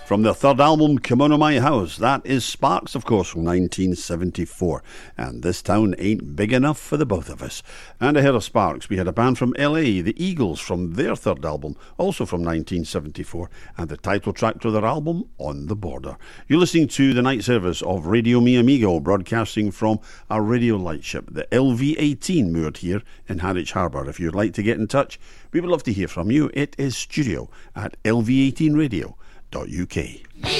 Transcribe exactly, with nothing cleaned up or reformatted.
From their third album, Come On To My House, that is Sparks, of course, from nineteen seventy-four. And This Town Ain't Big Enough for the Both of Us. And ahead of Sparks, we had a band from L A, the Eagles, from their third album, also from nineteen seventy-four, and the title track to their album, On The Border. You're listening to the night service of Radio Mi Amigo, broadcasting from our radio lightship, the L V eighteen, moored here in Harwich Harbour. If you'd like to get in touch, we would love to hear from you. It is studio at L V eighteen radio dot U K.